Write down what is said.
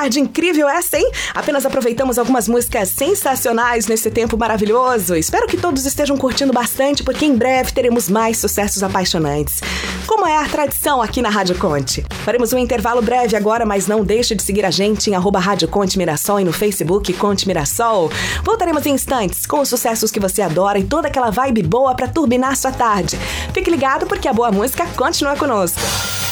tarde incrível essa, hein? Apenas aproveitamos algumas músicas sensacionais nesse tempo maravilhoso. Espero que todos estejam curtindo bastante, porque em breve teremos mais sucessos apaixonantes. Como é a tradição aqui na Rádio Conte. Faremos um intervalo breve agora, mas não deixe de seguir a gente em @Rádio Conte Mirassol e no Facebook Conte Mirassol. Voltaremos em instantes com os sucessos que você adora e toda aquela vibe boa pra turbinar sua tarde. Fique ligado porque a boa música continua conosco.